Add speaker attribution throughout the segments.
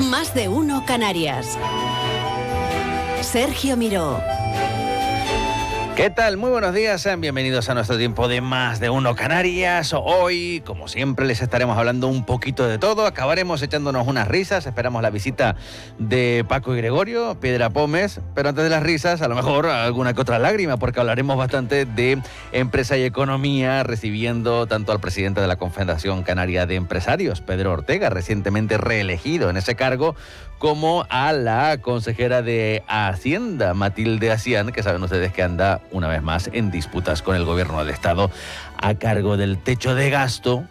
Speaker 1: Más de uno Canarias. Sergio Miró.
Speaker 2: ¿Qué tal? Muy buenos días, sean bienvenidos a nuestro tiempo de Más de uno Canarias. Hoy, como siempre, les estaremos hablando un poquito de todo. Acabaremos echándonos unas risas, esperamos la visita de Paco y Gregorio, Piedra Pómez, pero antes de las risas, a lo mejor alguna que otra lágrima, porque hablaremos bastante de empresa y economía, recibiendo tanto al presidente de la Confederación Canaria de Empresarios, Pedro Ortega, recientemente reelegido en ese cargo, como a la consejera de Hacienda, Matilde Acián, que saben ustedes que anda una vez más en disputas con el gobierno del Estado a cargo del techo de gasto,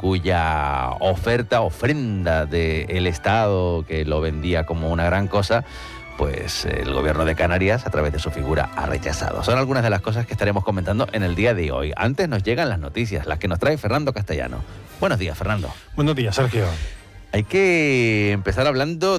Speaker 2: cuya ofrenda del Estado, que lo vendía como una gran cosa, pues el gobierno de Canarias, a través de su figura, ha rechazado. Son algunas de las cosas que estaremos comentando en el día de hoy. Antes nos llegan las noticias, las que nos trae Fernando Castellano. Buenos días, Fernando.
Speaker 3: Buenos días, Sergio.
Speaker 2: Hay que empezar hablando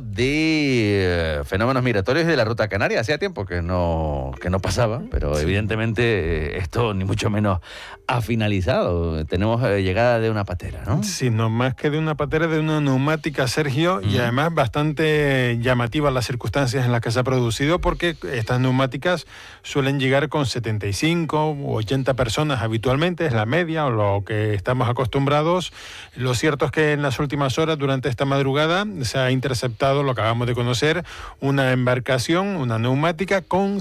Speaker 2: de fenómenos migratorios y de la ruta canaria. Hacía tiempo que no pasaba, pero evidentemente esto ni mucho menos ha finalizado. Tenemos llegada de una patera, ¿no?
Speaker 3: Sí, no más que de una patera, de una neumática, Sergio, y además bastante llamativas las circunstancias en las que se ha producido, porque estas neumáticas suelen llegar con 75 u 80 personas habitualmente, es la media o lo que estamos acostumbrados. Lo cierto es que en las últimas horas, durante esta madrugada, se ha interceptado, lo acabamos de conocer, una embarcación, una neumática con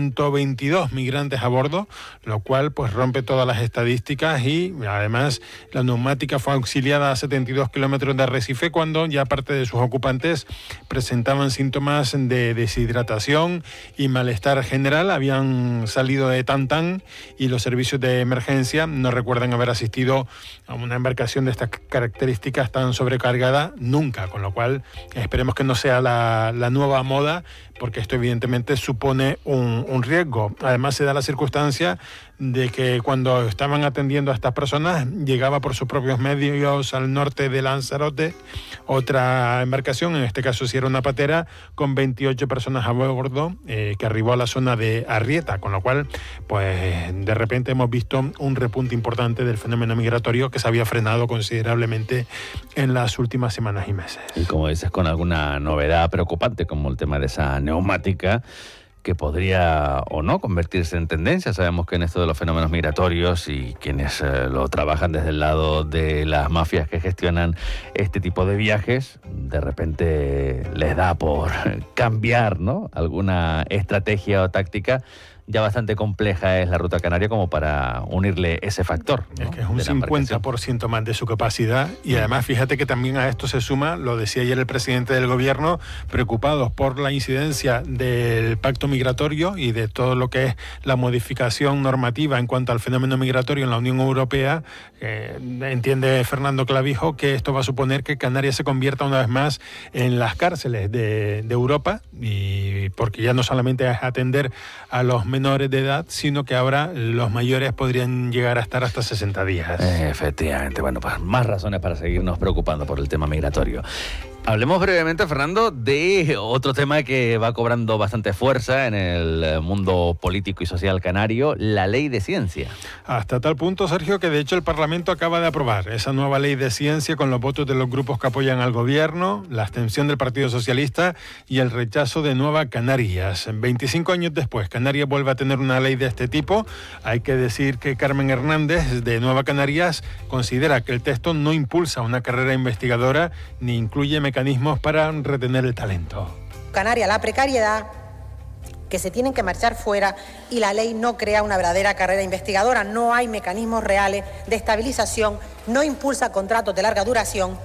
Speaker 3: 122 migrantes a bordo, lo cual pues rompe todas las estadísticas, y además la neumática fue auxiliada a 72 kilómetros de Arrecife cuando ya parte de sus ocupantes presentaban síntomas de deshidratación y malestar general. Habían salido de Tantán y los servicios de emergencia no recuerdan haber asistido a una embarcación de estas características tan sobrecargada nunca, con lo cual esperemos que no sea la nueva moda, porque esto evidentemente supone un riesgo. Además se da la circunstancia de que cuando estaban atendiendo a estas personas llegaba por sus propios medios al norte de Lanzarote otra embarcación, en este caso sí era una patera, con 28 personas a bordo, que arribó a la zona de Arrieta, con lo cual pues de repente hemos visto un repunte importante del fenómeno migratorio que se había frenado considerablemente en las últimas semanas y meses.
Speaker 2: Y como dices, con alguna novedad preocupante como el tema de esa neumática, que podría o no convertirse en tendencia. Sabemos que en esto de los fenómenos migratorios y quienes lo trabajan desde el lado de las mafias que gestionan este tipo de viajes, de repente les da por cambiar, ¿no?, alguna estrategia o táctica. Ya bastante compleja es la ruta canaria como para unirle ese factor, ¿no?,
Speaker 3: es que es un 50% más de su capacidad, y además fíjate que también a esto se suma, lo decía ayer el presidente del gobierno, preocupados por la incidencia del pacto migratorio y de todo lo que es la modificación normativa en cuanto al fenómeno migratorio en la Unión Europea. Entiende Fernando Clavijo que esto va a suponer que Canarias se convierta una vez más en las cárceles de Europa, y porque ya no solamente es atender a los menores de edad, sino que ahora los mayores podrían llegar a estar hasta 60 días.
Speaker 2: Efectivamente, bueno, pues más razones para seguirnos preocupando por el tema migratorio. Hablemos brevemente, Fernando, de otro tema que va cobrando bastante fuerza en el mundo político y social canario, la ley de ciencia.
Speaker 3: Hasta tal punto, Sergio, que de hecho el Parlamento acaba de aprobar esa nueva ley de ciencia con los votos de los grupos que apoyan al gobierno, la abstención del Partido Socialista y el rechazo de Nueva Canarias. 25 años después, Canarias vuelve a tener una ley de este tipo. Hay que decir que Carmen Hernández, de Nueva Canarias, considera que el texto no impulsa una carrera investigadora ni incluye mecanismos para retener el talento.
Speaker 4: Canarias, la precariedad, que se tienen que marchar fuera, y la ley no crea una verdadera carrera investigadora, no hay mecanismos reales de estabilización, no impulsa contratos de larga duración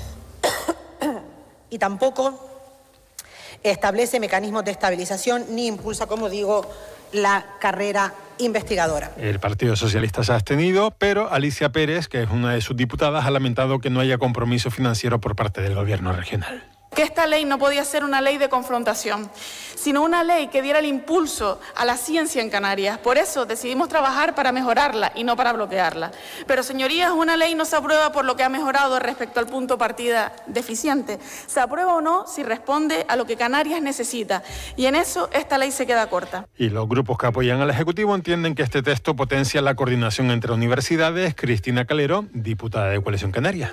Speaker 4: y tampoco establece mecanismos de estabilización ni impulsa, como digo, la carrera investigadora.
Speaker 3: El Partido Socialista se ha abstenido, pero Alicia Pérez, que es una de sus diputadas, ha lamentado que no haya compromiso financiero por parte del gobierno regional.
Speaker 5: Que esta ley no podía ser una ley de confrontación, sino una ley que diera el impulso a la ciencia en Canarias. Por eso decidimos trabajar para mejorarla y no para bloquearla. Pero, señorías, una ley no se aprueba por lo que ha mejorado respecto al punto partida deficiente. Se aprueba o no si responde a lo que Canarias necesita. Y en eso esta ley se queda corta.
Speaker 3: Y los grupos que apoyan al Ejecutivo entienden que este texto potencia la coordinación entre universidades. Cristina Calero, diputada de Coalición Canaria.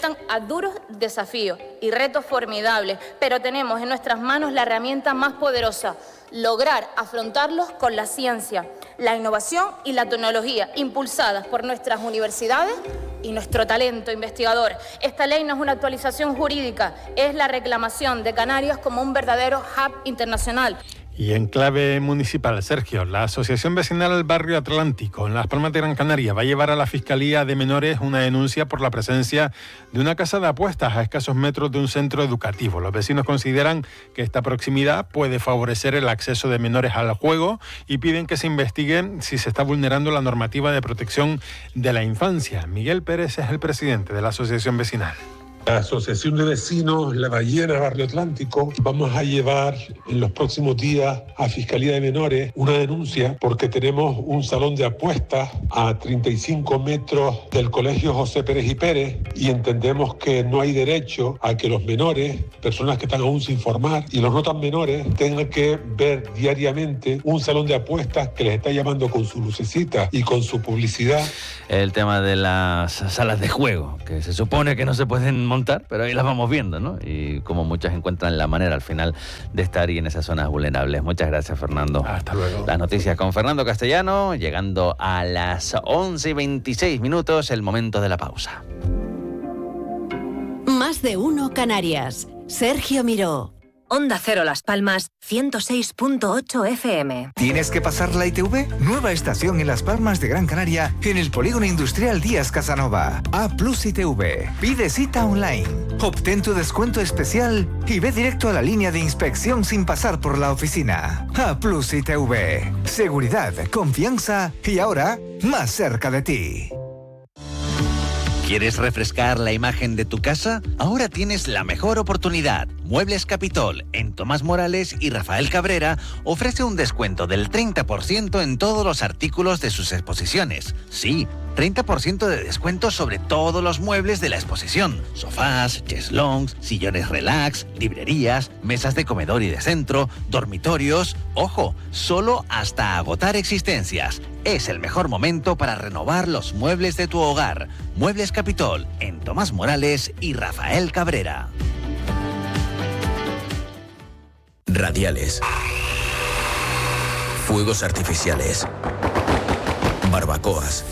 Speaker 6: enfrentan a duros desafíos y retos formidables, pero tenemos en nuestras manos la herramienta más poderosa: lograr afrontarlos con la ciencia, la innovación y la tecnología, impulsadas por nuestras universidades y nuestro talento investigador. Esta ley no es una actualización jurídica, es la reclamación de Canarias como un verdadero hub internacional.
Speaker 3: Y en clave municipal, Sergio, la Asociación Vecinal Barrio Atlántico en Las Palmas de Gran Canaria va a llevar a la Fiscalía de Menores una denuncia por la presencia de una casa de apuestas a escasos metros de un centro educativo. Los vecinos consideran que esta proximidad puede favorecer el acceso de menores al juego y piden que se investigue si se está vulnerando la normativa de protección de la infancia. Miguel Pérez es el presidente de la Asociación Vecinal.
Speaker 7: La Asociación de Vecinos La Ballena Barrio Atlántico vamos a llevar en los próximos días a Fiscalía de Menores una denuncia porque tenemos un salón de apuestas a 35 metros del Colegio José Pérez y Pérez y entendemos que no hay derecho a que los menores, personas que están aún sin formar, y los no tan menores tengan que ver diariamente un salón de apuestas que les está llamando con su lucecita y con su publicidad.
Speaker 2: El tema de las salas de juego, que se supone que no se pueden montar, pero ahí las vamos viendo, ¿no? Y como muchas encuentran la manera al final de estar y en esas zonas vulnerables. Muchas gracias, Fernando.
Speaker 3: Hasta luego.
Speaker 2: Las noticias con Fernando Castellano, llegando a las 11:26, el momento de la pausa.
Speaker 1: Más de uno Canarias. Sergio Miró.
Speaker 8: Onda Cero Las Palmas, 106.8 FM.
Speaker 9: ¿Tienes que pasar la ITV? Nueva estación en Las Palmas de Gran Canaria, en el Polígono Industrial Díaz Casanova. A+ ITV. Pide cita online. Obtén tu descuento especial y ve directo a la línea de inspección sin pasar por la oficina. A+ ITV. Seguridad, confianza y ahora, más cerca de ti.
Speaker 2: ¿Quieres refrescar la imagen de tu casa? Ahora tienes la mejor oportunidad. Muebles Capitol, en Tomás Morales y Rafael Cabrera, ofrece un descuento del 30% en todos los artículos de sus exposiciones. Sí, 30% de descuento sobre todos los muebles de la exposición. Sofás, cheslongs, sillones relax, librerías, mesas de comedor y de centro, dormitorios. ¡Ojo! Solo hasta agotar existencias. Es el mejor momento para renovar los muebles de tu hogar. Muebles Capitol, en Tomás Morales y Rafael Cabrera.
Speaker 10: Radiales. Fuegos artificiales. Barbacoas.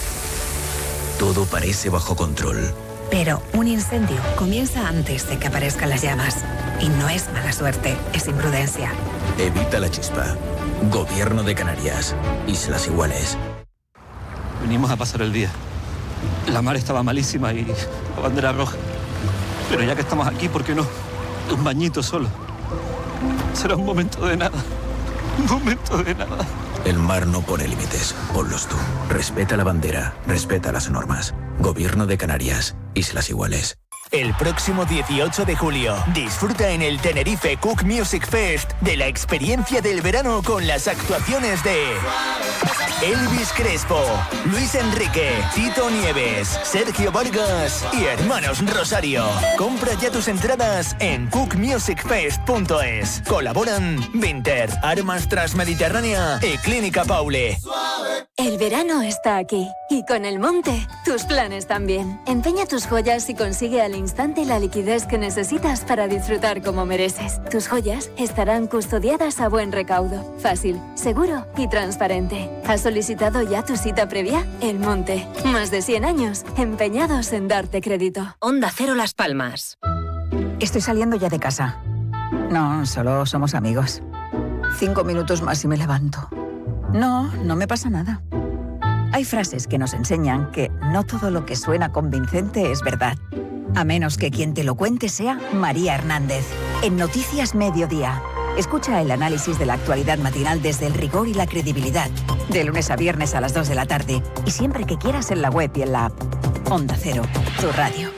Speaker 10: Todo parece bajo control.
Speaker 8: Pero un incendio comienza antes de que aparezcan las llamas. Y no es mala suerte, es imprudencia.
Speaker 10: Evita la chispa. Gobierno de Canarias. Islas Iguales.
Speaker 11: Venimos a pasar el día. La mar estaba malísima y la bandera roja. Pero ya que estamos aquí, ¿por qué no? Un bañito solo. Será un momento de nada. Un momento de nada.
Speaker 10: El mar no pone límites. Ponlos tú. Respeta la bandera. Respeta las normas. Gobierno de Canarias. Islas Iguales.
Speaker 12: El próximo 18 de julio, disfruta en el Tenerife Cook Music Fest de la experiencia del verano con las actuaciones de Elvis Crespo, Luis Enrique, Tito Nieves, Sergio Vargas y Hermanos Rosario. Compra ya tus entradas en cookmusicfest.es. Colaboran Vinter, Armas Transmediterránea y Clínica Paule.
Speaker 13: El verano está aquí y con el monte, tus planes también. Empeña tus joyas y consigue al instante la liquidez que necesitas para disfrutar como mereces. Tus joyas estarán custodiadas a buen recaudo, fácil, seguro y transparente. ¿Has solicitado ya tu cita previa? El Monte. Más de 100 años empeñados en darte crédito.
Speaker 8: Onda Cero Las Palmas.
Speaker 14: Estoy saliendo ya de casa. No, solo somos amigos. 5 minutos más y me levanto. No, no me pasa nada. Hay frases que nos enseñan que no todo lo que suena convincente es verdad. A menos que quien te lo cuente sea María Hernández. En Noticias Mediodía. Escucha el análisis de la actualidad matinal desde el rigor y la credibilidad. De lunes a viernes a las 2 de la tarde. Y siempre que quieras en la web y en la app. Onda Cero, tu radio.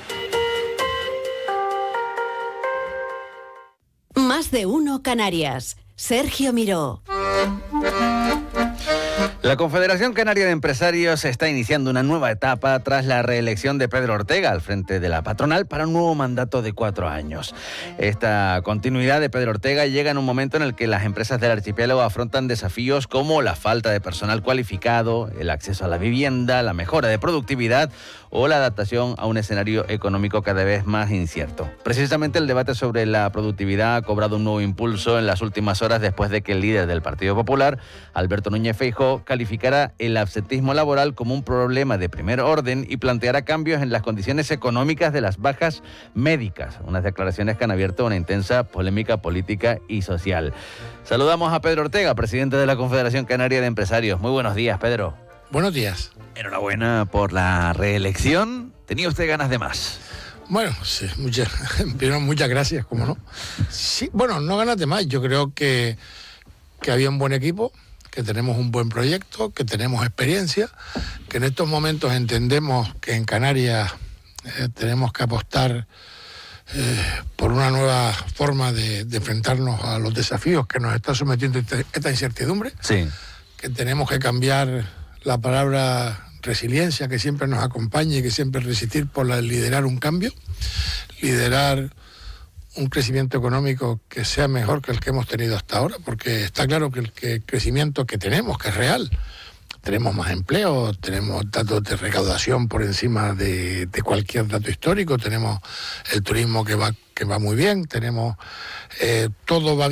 Speaker 1: Más de uno Canarias. Sergio Miró.
Speaker 2: La Confederación Canaria de Empresarios está iniciando una nueva etapa tras la reelección de Pedro Ortega al frente de la patronal para un nuevo mandato de 4 años. Esta continuidad de Pedro Ortega llega en un momento en el que las empresas del archipiélago afrontan desafíos como la falta de personal cualificado, el acceso a la vivienda, la mejora de productividad o la adaptación a un escenario económico cada vez más incierto. Precisamente el debate sobre la productividad ha cobrado un nuevo impulso en las últimas horas después de que el líder del Partido Popular, Alberto Núñez Feijóo, calificara el absentismo laboral como un problema de primer orden y planteara cambios en las condiciones económicas de las bajas médicas. Unas declaraciones que han abierto una intensa polémica política y social. Saludamos a Pedro Ortega, presidente de la Confederación Canaria de Empresarios. Muy buenos días, Pedro.
Speaker 15: Buenos días.
Speaker 2: Enhorabuena por la reelección. ¿Tenía usted ganas de más?
Speaker 15: Bueno, sí, muchas gracias, ¿cómo no? Sí, bueno, no ganas de más. Yo creo que había un buen equipo, que tenemos un buen proyecto, que tenemos experiencia, que en estos momentos entendemos que en Canarias tenemos que apostar por una nueva forma de enfrentarnos a los desafíos que nos está sometiendo esta incertidumbre.
Speaker 2: Sí.
Speaker 15: Que tenemos que cambiar la palabra resiliencia, que siempre nos acompaña y que siempre resistir por liderar un cambio, liderar un crecimiento económico que sea mejor que el que hemos tenido hasta ahora, porque está claro que el crecimiento que tenemos, que es real, tenemos más empleo, tenemos datos de recaudación por encima de cualquier dato histórico, tenemos el turismo que va muy bien, tenemos todo va bien.